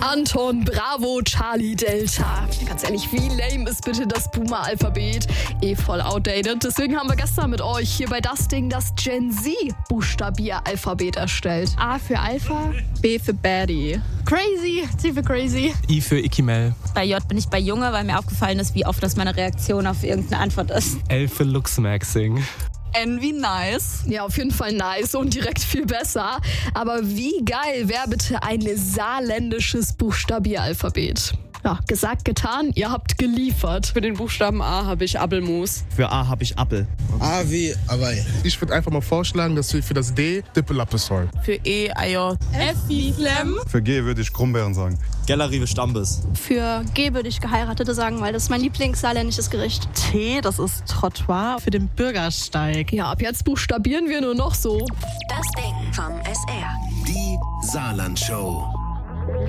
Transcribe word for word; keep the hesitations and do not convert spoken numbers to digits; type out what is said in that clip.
Anton, Bravo, Charlie, Delta. Ganz ehrlich, wie lame ist bitte das Boomer-Alphabet? Eh voll outdated. Deswegen haben wir gestern mit euch hier bei Das Ding das Gen Z-Buchstabier-Alphabet erstellt. A für Alpha, B für Baddie. Crazy, C für Crazy. I für Ikimel. Bei J bin ich bei Junge, weil mir aufgefallen ist, wie oft das meine Reaktion auf irgendeine Antwort ist. L für Luxmaxing. N wie nice. Ja, auf jeden Fall nice und direkt viel besser. Aber wie geil wäre bitte ein saarländisches Buchstabieralphabet? Ja, gesagt, getan, ihr habt geliefert. Für den Buchstaben A habe ich Appelmus. Für A habe ich Appel. A wie Hawaii. Ich würde einfach mal vorschlagen, dass wir für das D Dippelappesol. Für E Eier. F wie Flem. Für G würde ich Krummbeeren sagen. Gellerive Stambis. Für G würde ich Geheiratete sagen, weil das ist mein Lieblingssaarländisches Gericht. T, das ist Trottoir für den Bürgersteig. Ja, ab jetzt buchstabieren wir nur noch so. Das Ding vom S R. Die Saarland-Show.